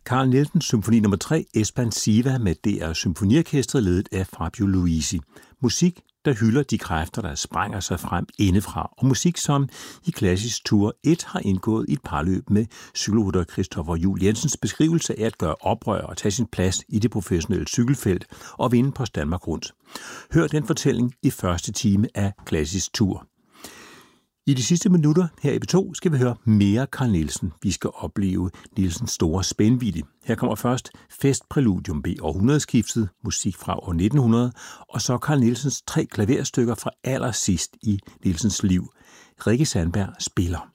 Carl Nielsens symfoni nummer 3, Espansiva, med DR Symfoniorkestret ledet af Fabio Luisi. Musik, der hylder de kræfter, der sprænger sig frem indefra, og musik, som i Klassisk Tour 1 har indgået i et parløb med cykelrytter Christopher Juhl Jensens beskrivelse af at gøre oprør og tage sin plads i det professionelle cykelfelt og vinde Post Danmark Rundt. Hør den fortælling i første time af Klassisk Tour. I de sidste minutter her i P2 skal vi høre mere Carl Nielsen. Vi skal opleve Nielsens store spændvidde. Her kommer først Festpræludium B århundredeskiftet, musik fra år 1900, og så Carl Nielsens 3 klaverstykker fra allersidst i Nielsens liv. Rikke Sandberg spiller.